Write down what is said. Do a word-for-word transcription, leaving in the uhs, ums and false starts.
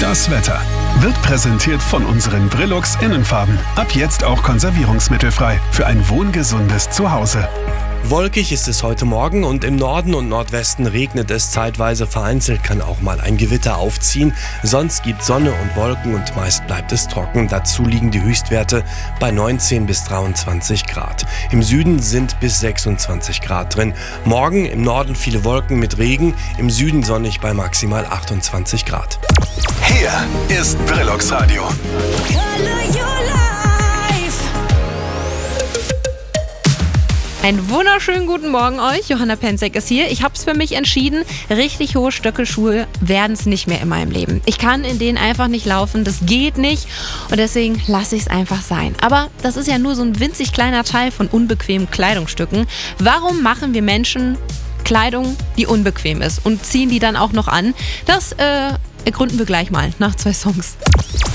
Das Wetter wird präsentiert von unseren Brillux Innenfarben. Ab jetzt auch konservierungsmittelfrei für ein wohngesundes Zuhause. Wolkig ist es heute Morgen und im Norden und Nordwesten regnet es zeitweise. Vereinzelt kann auch mal ein Gewitter aufziehen. Sonst gibt Sonne und Wolken und meist bleibt es trocken. Dazu liegen die Höchstwerte bei neunzehn bis dreiundzwanzig Grad. Im Süden sind bis sechsundzwanzig Grad drin. Morgen im Norden viele Wolken mit Regen, im Süden sonnig bei maximal achtundzwanzig Grad. Hier ist Brillux Radio. Einen wunderschönen guten Morgen euch. Johanna Penzek ist hier. Ich habe es für mich entschieden, richtig hohe Stöckelschuhe werden es nicht mehr in meinem Leben. Ich kann in denen einfach nicht laufen, das geht nicht und deswegen lasse ich es einfach sein. Aber das ist ja nur so ein winzig kleiner Teil von unbequemen Kleidungsstücken. Warum machen wir Menschen Kleidung, die unbequem ist und ziehen die dann auch noch an? Das äh, ergründen wir gleich mal nach zwei Songs.